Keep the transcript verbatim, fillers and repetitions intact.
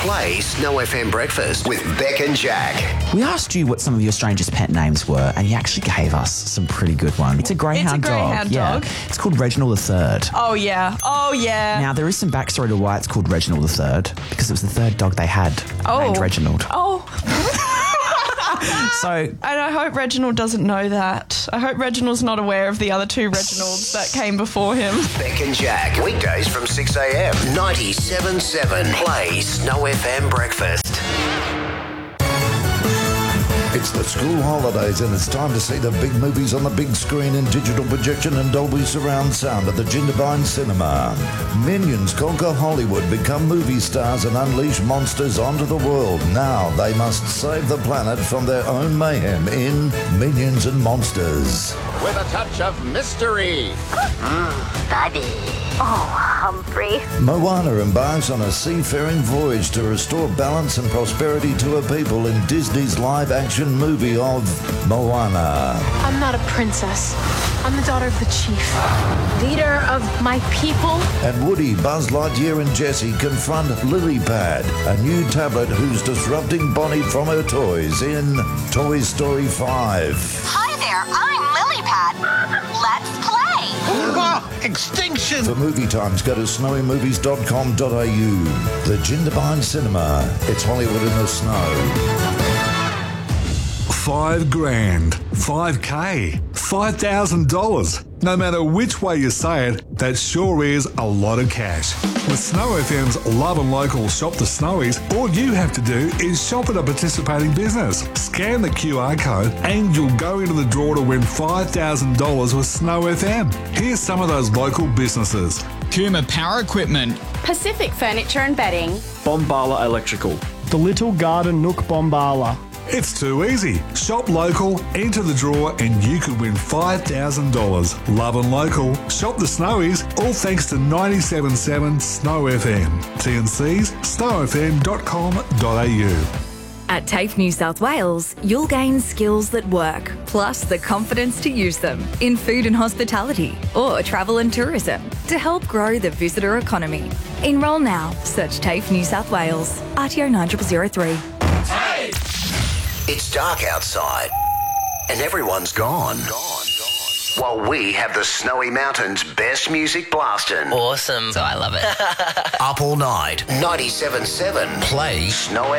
Play Snow F M Breakfast with Beck and Jack. We asked you what some of your strangest pet names were, and you actually gave us some pretty good ones. It's a greyhound dog. It's a greyhound dog. Yeah. It's called Reginald the Third. Oh, yeah. Oh, yeah. Now, there is some backstory to why it's called Reginald the Third, because it was the third dog they had Oh. named Reginald. Oh. So, And I hope Reginald doesn't know that. I hope Reginald's not aware of the other two Reginalds that came before him. Beck and Jack, weekdays from six a.m. ninety-seven point seven Play Snow F M Breakfast. It's the school holidays and it's time to see the big movies on the big screen in digital projection and Dolby surround sound at the Jindabyne Cinema. Minions conquer Hollywood, become movie stars and unleash monsters onto the world. Now they must save the planet from their own mayhem in Minions and Monsters. With a touch of mystery. Mm, buddy. Oh, Humphrey. Moana embarks on a seafaring voyage to restore balance and prosperity to her people in Disney's live-action movie of Moana. I'm not a princess. I'm the daughter of the chief, leader of my people. And Woody, Buzz Lightyear and Jessie confront Lilypad, a new tablet who's disrupting Bonnie from her toys in Toy Story five. Hi there, I'm Lilypad. Let's play. Oh, extinction! For movie times, go to snowy movies dot com dot a u. The Jindabyne Cinema. It's Hollywood in the snow. Five grand, five K, five thousand dollars. No matter which way you say it, that sure is a lot of cash. With Snow F M's Love and Local Shop the Snowies, all you have to do is shop at a participating business. Scan the Q R code and you'll go into the draw to win five thousand dollars with Snow F M. Here's some of those local businesses. Puma Power Equipment, Pacific Furniture and Bedding, Bombala Electrical, The Little Garden Nook Bombala. It's too easy. Shop local, enter the draw, and you could win five thousand dollars. Love and local, shop the Snowies, all thanks to ninety-seven point seven Snow F M. T and C's, snow f m dot com dot a u. At TAFE New South Wales, you'll gain skills that work, plus the confidence to use them in food and hospitality or travel and tourism to help grow the visitor economy. Enrol now. Search TAFE New South Wales. R T O nine zero zero three. Hey! It's dark outside and everyone's gone. Gone, gone. While we have the Snowy Mountains' best music blasting. Awesome. So I love it. Up all night. ninety-seven point seven Play Snow